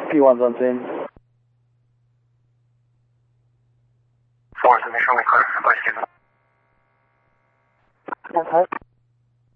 P1's on scene. 4's initially clear for place given. Okay.